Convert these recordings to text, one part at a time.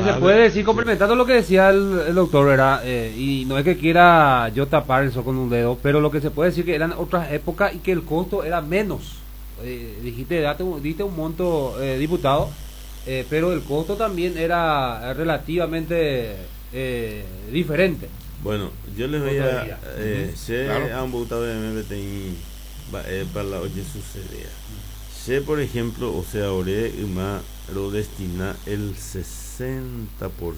se puede decir, complementando lo que decía el doctor, ¿verdad? Y no es que quiera yo tapar eso con un dedo, pero lo que se puede decir que eran otras épocas y que el costo era menos. Diste un monto, diputado, pero el costo también era relativamente diferente. Bueno, yo les voy a... se han votado de MBTI para la oye sucedía. Se, por ejemplo, o sea, ahora lo destina el 60%,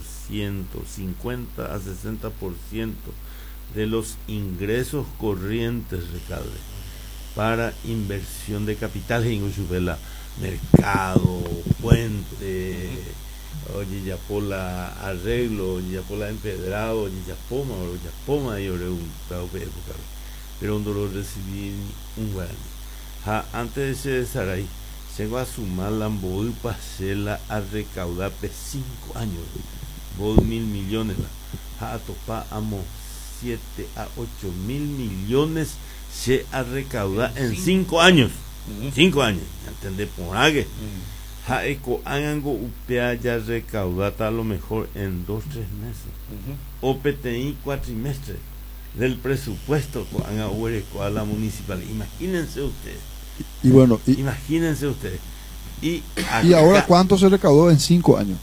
50 a 60% de los ingresos corrientes, Ricardo, para inversión de capital en Ushubela, mercado, puente, oye, ya por la arreglo, oye, ya por la empedrado, oye, ya poma, y ahora un trago de época, pero un dolor recibí un guaraní. Antes de ese Saray, se va a sumar la Amboy para hacerla a recaudar por 5 años, por 1.000 millones, a topar amo 7 a 8 mil millones se ha recaudado en 5 años. 5 años, ¿entendés? Por ahí. Eco hagango upea ya recaudata a lo mejor en 2-3 meses. O PTI cuatrimestre del presupuesto a la municipal. Imagínense ustedes. Y bueno, imagínense ustedes. ¿Y ahora cuánto se recaudó en 5 años?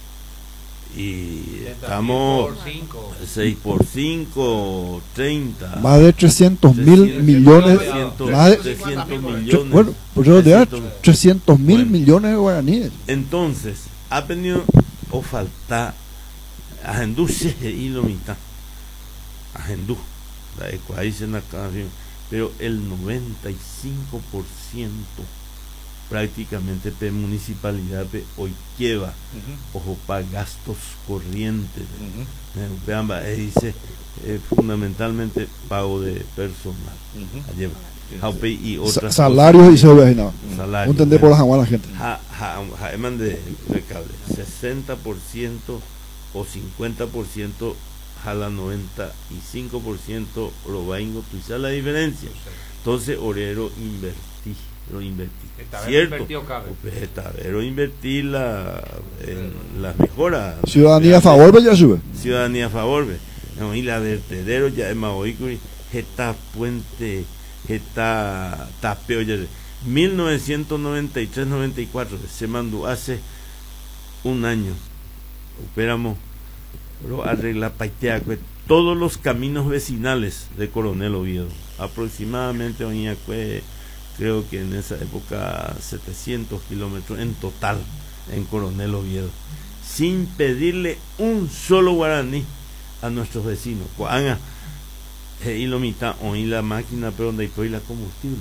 Y estamos 6 por 5, 30. Más de 300.000 millones. Más de 300 millones. Bueno, pues yo de 300.000 millones de guaraníes. Entonces, ha venido o falta a Hendú y lo mitad. A Hendú, la ecuación en la canción, pero el 95% prácticamente de municipalidad hoy lleva ojo para gastos corrientes dice fundamentalmente pago de personal y otras salarios y sobre no entender por la gente de recable 60% o 50% jala 95% lo va a ingotizar la diferencia. Entonces orero lo invertí, ¿cierto? Pero invertí en las mejoras. Ciudadanía a favor, ya sube. Ciudadanía a favor, no, y la vertedero ya es más hoy, esta puente, esta tapeo ya 1993-94 se mandó hace un año. Operamos, pero arregla paitea todos los caminos vecinales de Coronel Oviedo, aproximadamente creo que en esa época 700 kilómetros en total en Coronel Oviedo, sin pedirle un solo guaraní a nuestros vecinos. Y lo mitad oí la máquina, pero donde hay la combustible,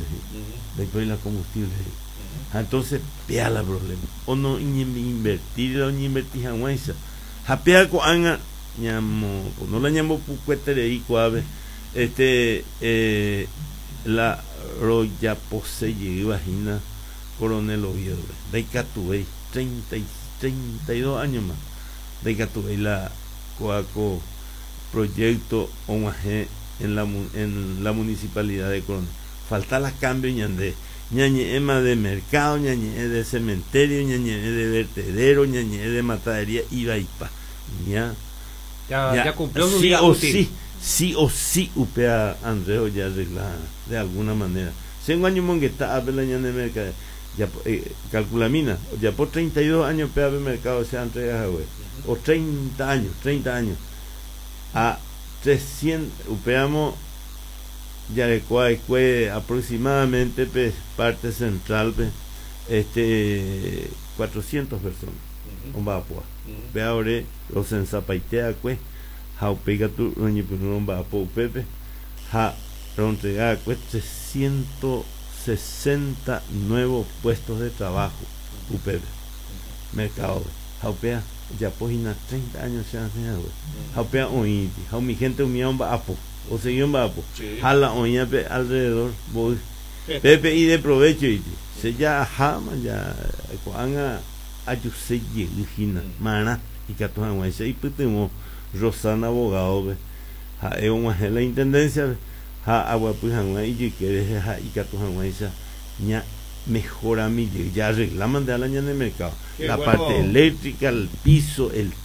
entonces pea la problema. O no invertir o ni invertir en guaysa. Japea ko anga ñamo, no la ñamo pucuetere cuave la roya pose vagina Coronel Oviedo de Catubey 32 años más de Catubey la coaco proyecto OMAG en la municipalidad de Coronel. Falta la cambio ñande ñañeema de mercado, ñañe de cementerio, ñañe de vertedero, ñañe de matadería y vaipa. Ya cumplió su sí día o útil. sí upea Andreo ya arregla de alguna manera. Tengo años mongueta a ver la ñane de mercado. Ya calcula mina, ya por 32 años pea de mercado se han entregado o 30 años a 300 upeamos ya de aproximadamente parte central 400 personas un vapua ve ahora los en zapaitea pega tu un vapo pepe entregar 360 nuevos puestos de trabajo UPB mercado jaupea ya pogina 30 años se han enseñado jaupea oí mi gente umía un vapo o seguía un vapo jala oía alrededor voy pepe y de provecho y se ya jama ya cuanga ayuse yigina mana y catuan guayse y putimo Rosana abogado es una la intendencia agua pues y que y catuan guayse ña mejora mi ya arreglaman de la ña de mercado la parte eléctrica el piso el